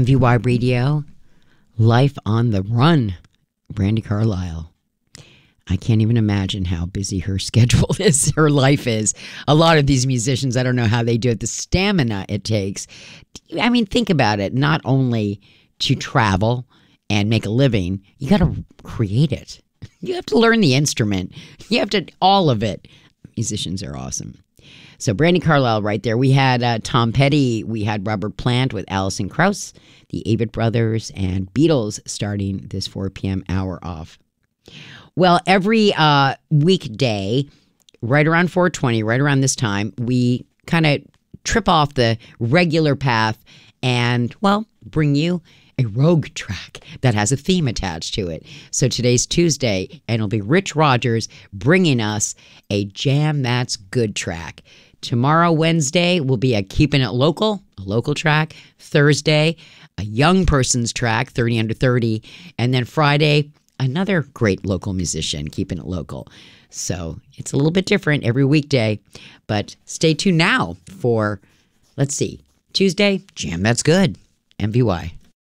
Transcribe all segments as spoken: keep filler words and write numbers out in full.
M V Y Radio, Life on the Run, Brandi Carlile. I can't even imagine how busy her schedule is, her life is. A lot of these musicians, I don't know how they do it, the stamina it takes. I mean, think about it. Not only to travel and make a living, you got to create it. You have to learn the instrument. You have to, all of it. Musicians are awesome. So Brandi Carlile right there. We had uh, Tom Petty. We had Robert Plant with Alison Krauss, the Avett Brothers, and Beatles starting this four p.m. hour off. Well, every uh, weekday, right around four twenty, right around this time, we kind of trip off the regular path and, well, bring you a rogue track that has a theme attached to it. So today's Tuesday, and it'll be Rich Rogers bringing us a Jam That's Good track. Tomorrow, Wednesday, will be a Keeping It Local, a local track. Thursday, a young person's track, thirty under thirty. And then Friday, another great local musician, keeping it local. So it's a little bit different every weekday, but stay tuned now for, let's see, Tuesday, Jam That's Good, M V Y.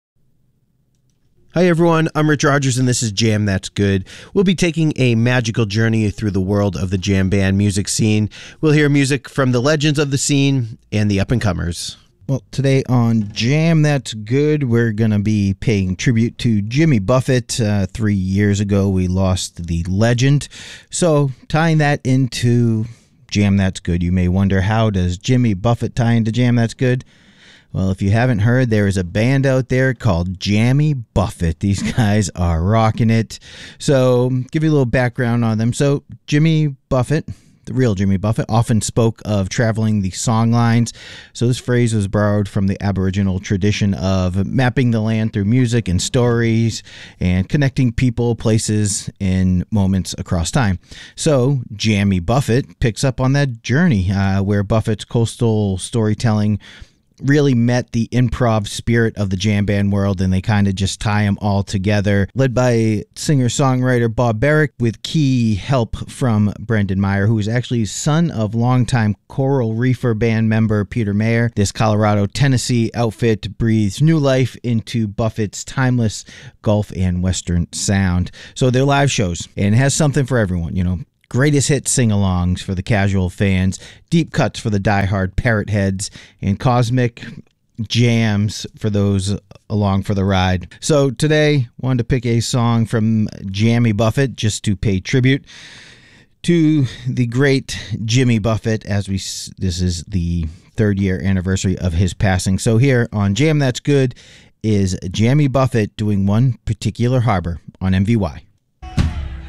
Hi everyone, I'm Rich Rogers and this is Jam That's Good. We'll be taking a magical journey through the world of the jam band music scene. We'll hear music from the legends of the scene and the up-and-comers. Well, today on Jam That's Good, we're going to be paying tribute to Jimmy Buffett. Uh, three years ago, we lost the legend. So, tying that into Jam That's Good, you may wonder, how does Jimmy Buffett tie into Jam That's Good? Well, if you haven't heard, there is a band out there called Jammy Buffett. These guys are rocking it. So, give you a little background on them. So, Jimmy Buffett, the real Jimmy Buffett, often spoke of traveling the song lines. So this phrase was borrowed from the Aboriginal tradition of mapping the land through music and stories and connecting people, places, and moments across time. So Jammy Buffett picks up on that journey uh, where Buffett's coastal storytelling really met the improv spirit of the jam band world, and they kind of just tie them all together. Led by singer-songwriter Bob Barrick with key help from Brendan Meyer, who is actually son of longtime Coral Reefer band member Peter Mayer. This Colorado, Tennessee outfit breathes new life into Buffett's timeless Gulf and Western sound. So they're live shows, and it has something for everyone, you know. Greatest hit sing-alongs for the casual fans, deep cuts for the diehard parrot heads, and cosmic jams for those along for the ride. So today, wanted to pick a song from Jammy Buffett just to pay tribute to the great Jimmy Buffett, as we this is the third year anniversary of his passing. So here on Jam That's Good is Jammy Buffett doing One Particular Harbor on M V Y.